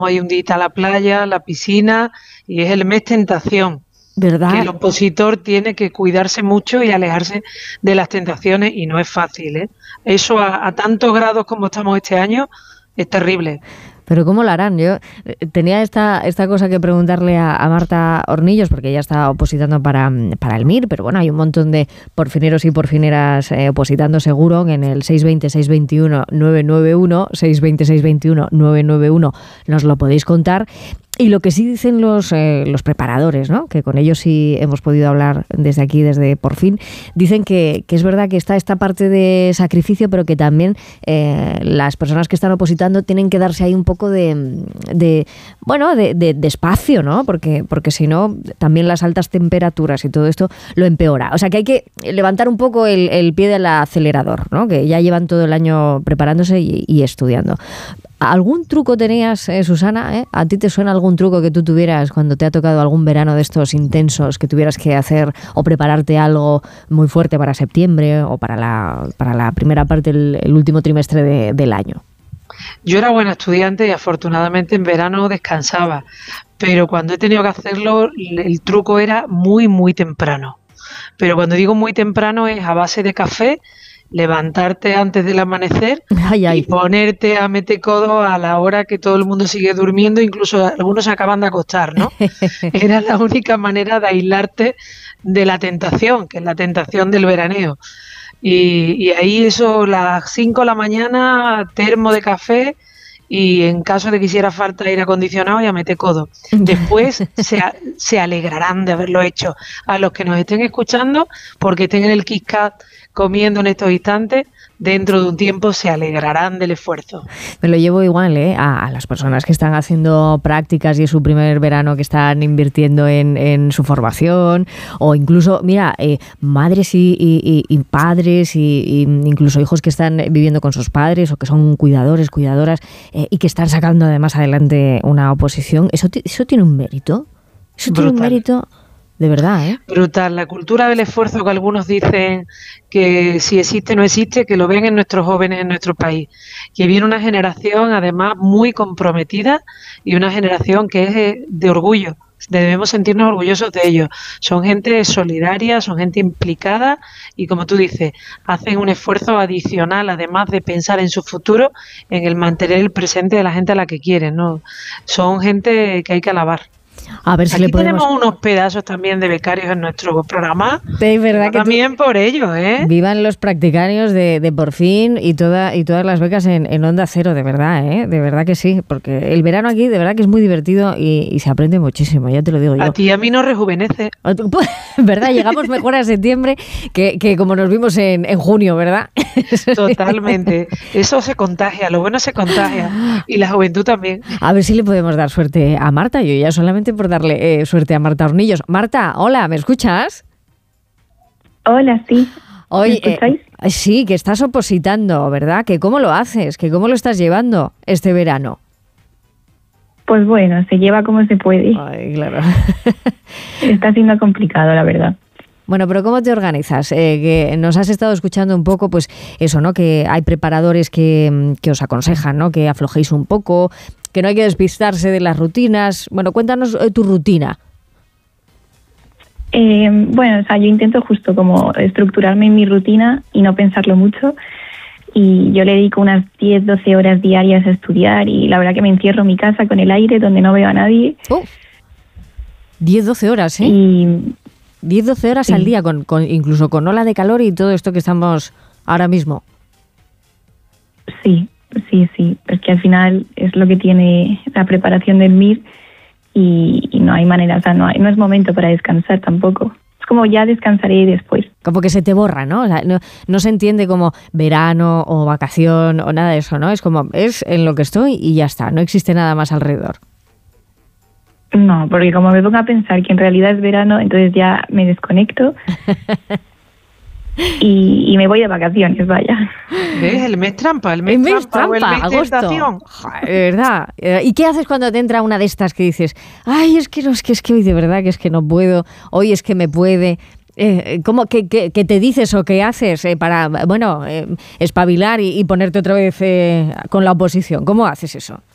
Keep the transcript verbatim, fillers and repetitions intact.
ahí un día a la playa, la piscina, y es el mes tentación. ¿Verdad? Que el opositor tiene que cuidarse mucho y alejarse de las tentaciones, y no es fácil, ¿eh? Eso a, a tantos grados como estamos este año es terrible. Pero ¿cómo lo harán? Yo tenía esta, esta cosa que preguntarle a, a Marta Hornillos, porque ella está opositando para, para el M I R, pero bueno, hay un montón de porfineros y porfineras eh, opositando seguro en el seis dos cero, seis dos uno, nueve nueve uno, seis dos cero, seis dos uno, nueve nueve uno, nos lo podéis contar. Y lo que sí dicen los, eh, los preparadores, ¿no? Que con ellos sí hemos podido hablar desde aquí, desde Por Fin, dicen que, que es verdad que está esta parte de sacrificio, pero que también eh, las personas que están opositando tienen que darse ahí un poco de, de bueno, de, de, de espacio, ¿no? Porque, porque si no, también las altas temperaturas y todo esto lo empeora. O sea que hay que levantar un poco el, el pie del acelerador, ¿no? Que ya llevan todo el año preparándose y, y estudiando. ¿Algún truco tenías, eh, Susana? ¿eh? ¿A ti te suena algún truco que tú tuvieras cuando te ha tocado algún verano de estos intensos, que tuvieras que hacer o prepararte algo muy fuerte para septiembre o para la, para la primera parte, el, el último trimestre de, del año? Yo era buena estudiante y afortunadamente en verano descansaba, pero cuando he tenido que hacerlo, el truco era muy, muy temprano. Pero cuando digo muy temprano es a base de café, levantarte antes del amanecer ay, ay. y ponerte a metecodo a la hora que todo el mundo sigue durmiendo, incluso algunos se acaban de acostar, ¿no? Era la única manera de aislarte de la tentación, que es la tentación del veraneo. Y, y ahí eso, las cinco de la mañana, termo de café, y en caso de que hiciera falta aire acondicionado, ya mete codo. Después se, se alegrarán de haberlo hecho. A los que nos estén escuchando, porque estén en el Kit Kat comiendo en estos instantes, dentro de un tiempo se alegrarán del esfuerzo. Me lo llevo igual, ¿eh? A, a las personas que están haciendo prácticas y es su primer verano, que están invirtiendo en, en su formación, o incluso, mira, eh, madres y, y, y padres y, y incluso hijos que están viviendo con sus padres o que son cuidadores, cuidadoras eh, y que están sacando además adelante una oposición. Eso, eso tiene un mérito. Eso tiene Brutal. un mérito. De verdad, ¿eh? Brutal. La cultura del esfuerzo que algunos dicen que si existe no existe, que lo ven en nuestros jóvenes en nuestro país. Que viene una generación además muy comprometida y una generación que es de orgullo. Debemos sentirnos orgullosos de ellos. Son gente solidaria, son gente implicada y, como tú dices, hacen un esfuerzo adicional, además de pensar en su futuro, en el mantener el presente de la gente a la que quieren, ¿no? Son gente que hay que alabar. A ver si Aquí le podemos... tenemos unos pedazos también de becarios en nuestro programa. Es verdad que también tú... por ello, ¿eh? Vivan los practicarios de, de Por Fin y toda y todas las becas en, en Onda Cero, de verdad, ¿eh? De verdad que sí, porque el verano aquí de verdad que es muy divertido y, y se aprende muchísimo, ya te lo digo yo. A ti y a mí nos rejuvenece. ¿Verdad? Llegamos mejor a septiembre que, que como nos vimos en, en junio, ¿verdad? Totalmente. Eso se contagia, lo bueno se contagia y la juventud también. A ver si le podemos dar suerte a Marta, yo ya solamente por darle eh, suerte a Marta Hornillos. Marta, hola, ¿me escuchas? Hola, sí. Hoy, ¿Me escucháis? Eh, sí, que estás opositando, ¿verdad? ¿Que cómo lo haces? ¿Que cómo lo estás llevando este verano? Pues bueno, se lleva como se puede. Ay, claro. Está siendo complicado, la verdad. Bueno, pero ¿cómo te organizas? Eh, que nos has estado escuchando un poco, pues eso, ¿no? Que hay preparadores que, que os aconsejan, ¿no? Que aflojéis un poco, que no hay que despistarse de las rutinas. Bueno, cuéntanos eh, tu rutina. Eh, bueno, o sea, yo intento justo como estructurarme en mi rutina y no pensarlo mucho. Y yo le dedico unas diez, doce horas diarias a estudiar y la verdad que me encierro en mi casa con el aire donde no veo a nadie. Oh, diez, doce horas, ¿eh? Y diez, doce horas sí. al día, con, con incluso con ola de calor y todo esto que estamos ahora mismo. Sí, sí, sí. Es que al final es lo que tiene la preparación del M I R y, y no hay manera, o sea, no, hay, no es momento para descansar tampoco. Es como ya descansaré después. Como que se te borra, ¿no? O sea, no, no se entiende como verano o vacación o nada de eso, ¿no? Es como, es en lo que estoy y ya está, no existe nada más alrededor. No, porque como me pongo a pensar que en realidad es verano, entonces ya me desconecto y, y me voy de vacaciones, vaya. ¿Ves? El mes trampa, el mes, El mes trampa, o el trampa, mes agosto. tentación. Joder, de verdad. ¿Y qué haces cuando te entra una de estas que dices, ay, es que no, es que es que hoy de verdad que es que no puedo, hoy es que me puede? Eh, ¿Cómo que, que, que te dices o qué haces eh, para, bueno, eh, espabilar y, y ponerte otra vez eh, con la oposición? ¿Cómo haces eso?